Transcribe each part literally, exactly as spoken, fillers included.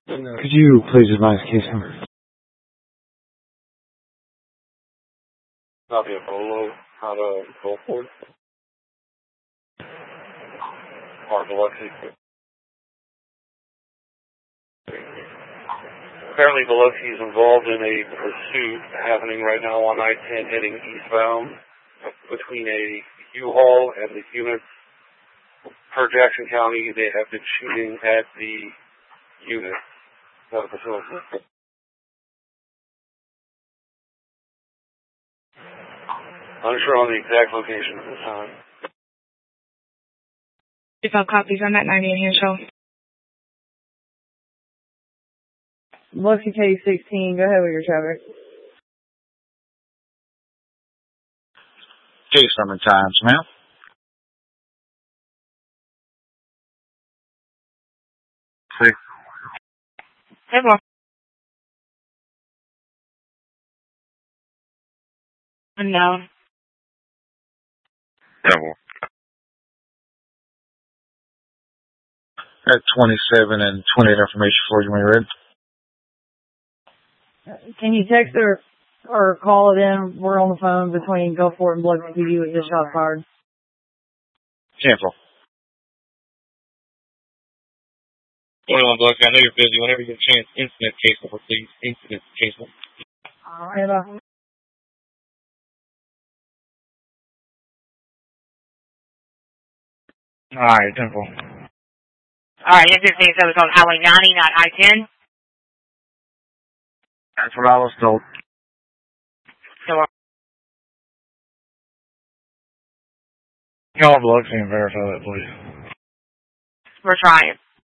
Could you please advise case number? Copy of Bolo, how to go forward. Park Biloxi. Apparently Biloxi is involved in a pursuit happening right now on I ten heading eastbound between a U-Haul and the units. Per Jackson County, they have been shooting at the unit. Not a facility. Unsure on the exact location at this time. If I'll copies on that ninety-eight here, show. Biloxi K sixteen, go ahead with your traffic. Case number times, ma'am. Six. Hey, boy. Unknown. Double. At twenty-seven and twenty-eight information for you when you're ready. Can you text or, or call it in? We're on the phone between Gulfport and Biloxi P D with just shot fired. Cancel. twenty-one Biloxi, I know you're busy. Whenever you get a chance, incident case number, please. Incident case number. All right. Uh, All right, Temple. All right, incident case number is on Highway ninety, not I ten. That's what I was told. So, uh, Call Biloxi and verify that, please. we're trying.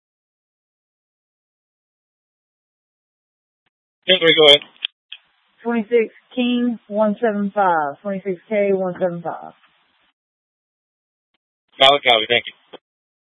ten three, go ahead. twenty-six King one seven five. twenty-six K one seven five. Solid copy, thank you.